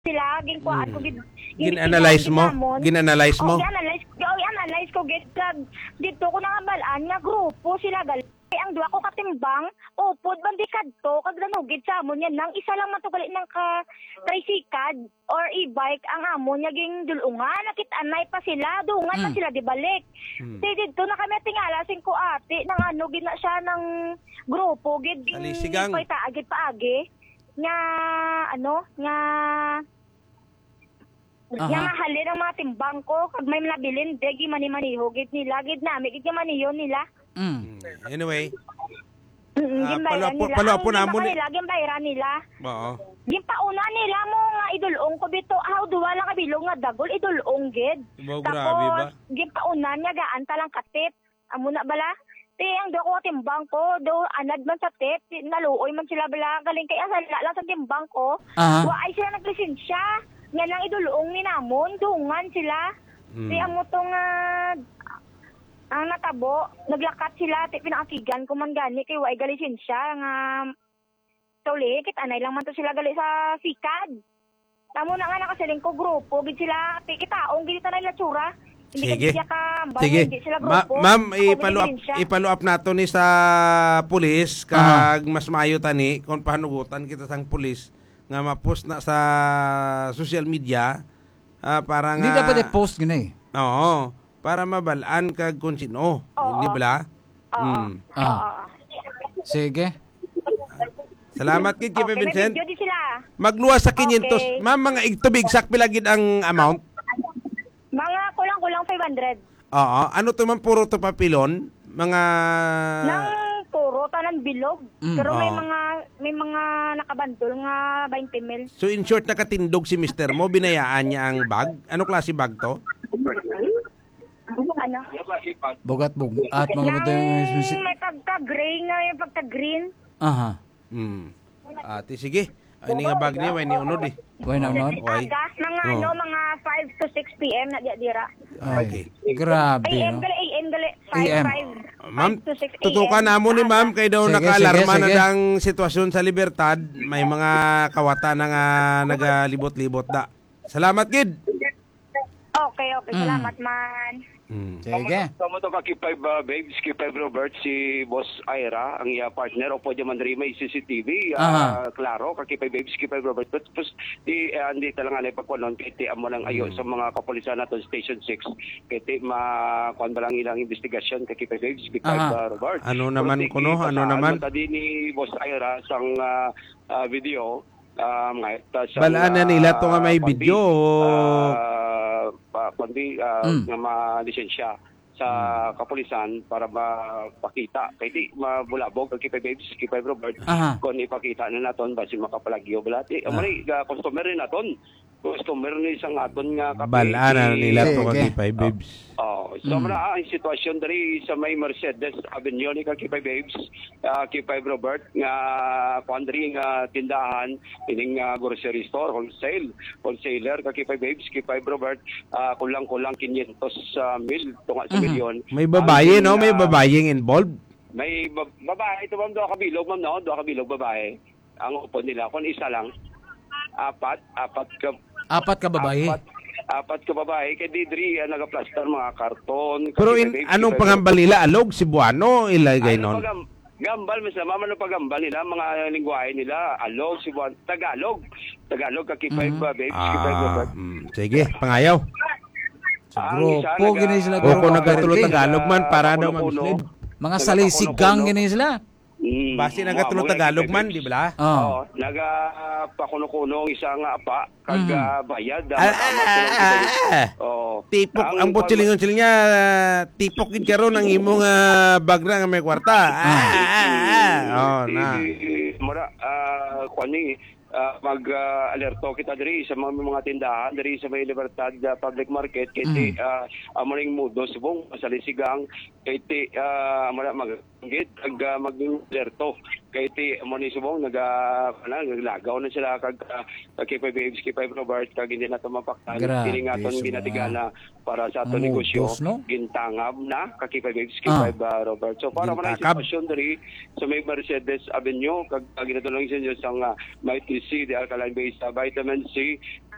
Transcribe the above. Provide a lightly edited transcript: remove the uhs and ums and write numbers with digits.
sila ginkuan ko Gin-analyze mo? Gin-analyze mo? Analyze ko gid dito ko nangabalaan nga grupo sila gali ang duwa ko katimbang upod bandi kadto kag danugid sa amon yan nang isa lang matugali ng ka tricycle or e-bike ang amon nya ging dulungan nakit-anay pa sila dungan pa sila di balik. Dito na kami tingala sing ko ate nang ano gid na siya ng grupo gid Alisigang agit paagi nga ano nga yang halin ang mga timbang ko kag may nabilin degi mani-maniho gid nila gid nami gid maniyo nila. Anyway, palo po namon lagi bayran nila. Oo. Gimpauna nila mo nga idulong ko bito how duwa lang kabilong nga dagol idulong gid. Grabe ba? Gimpauna niya gaan talang katip. Amo na bala? Ang do ko timbang ko do anad man sa tip naluoy man sila bala galing kay asa lang sa timbang ko. Wa ay sila naglisensya. Nga lang idulong ni namon, dungan sila. Siya mo tong ang natabo, naglakat sila, pinakakigan ko man gani, kay way galisin siya, nga tuli, anay lang man to sila gali sa sikad. Tamo na nga nakasaling ko grupo, gid sila, kitaong, gid na nila tsura. Sige. Sige. Ma'am, ipalo up nato ni sa pulis, kag mas maayo tani, kung pahanugutan kita sang pulis, nga ma-post na sa social media para nga hindi dapat i-post gini. Oo, para mabalaan kag kung sino, hindi ba? Sige. Salamat kid kay Vincent. Magluwas sa 500. Okay. Ma'am, mga igtubig sak pila gid ang amount? Mga kulang-kulang 500. Oo, ano to man puro to papilon? Mga puro tanan bilog. Pero may mga nakabantol nga 20 mil. So in short nakatindog si Mr. mo, binayaan niya ang bag. Ano klase bag to? Ano? Bugat at mga may pagka-gray nga yung pagka-green. Aha. Ate sige. Ay nga bag niya, way ni unod eh. Way na unod? Agas, mga 5 to 6 p.m. na dira. Okay. Grabe, AM gali, 5 Ma'am, tutukan namo ni ma'am kay daw naka-alarma na ang sitwasyon sa Libertad. May mga kawata na nga nagalibot-libot da. Salamat, kid. Okay. Salamat man. Sige. Tama to ka Kipay babes, Kipay Robert, si Boss Ira, ang iya partner, opo dyan man rin may CCTV, klaro, ka Kipay babes, Kipay Robert. Tapos, hindi talang alay pagkuanon, kiti amo lang ayo sa mga kapulisan nato Station 6, kiti makuan ba lang ilang investigasyon, ka Kipay babes, Kipay Robert. Ano naman kuno? Ano naman? Tadi ni Boss Ira sang video, balaan na nila to nga may video kundi nga ma-lisensya sa kapulisan para mapakita kay di mabulabog kay babes kay Robert kung ipakita na naton basin makapalagyo balati amari customer rin naton customer ni isang aton nga kape balaan na nila to kay babes. So mara ang sitwasyon diri sa may Mercedes Avenue ni kay babes kay Robert nga kuandri nga tindahan ining grocery store wholesaler kay babes kay Robert kulang-kulang 500 mil tunga sa milyon. May babae no, may babaeng involved. May babae ito ma'am, do kabilog babae. Ang upon nila kun isa lang apat ka babae. Apat ka babae kay Didri nagaplaster mga karton. Pero anong pangambal nila? Alog, Cebuano, ilagay nun? Gambal, misla mama no pagambal nila, mga lingwahe nila, alog, Cebuano, Tagalog kakipay babes, kipay babes. Sige, pangayaw. Grupo gini sila. Kung nagatulo Tagalog man para daw mag-slid. Mga salisigang gini sila. Base nagatulo Tagalog man, di ba? Oo. Nagapakuno-kuno isa nga apa kag bayad. Tipok ang botsilingon-siling niya, tipok gid karon ang imong bag na nga may kwarta. Mura kuani mag-alerto kita diri sa mga tindahan diri sa may Libertad Public Market kay amoring mudo subong salisigang kay mag-git mag-alerto kay amo ni subong naglagaw na sila kag kay babes kay Robert kag hindi na to mapaktan kini nga ton ginatigana para sa ato negosyo gintangab na kay babes kay Robert. So para man ang sitwasyon diri sa may Mercedes Avenue kag ginatulong sa inyo sang may TC, the alkaline based vitamin C,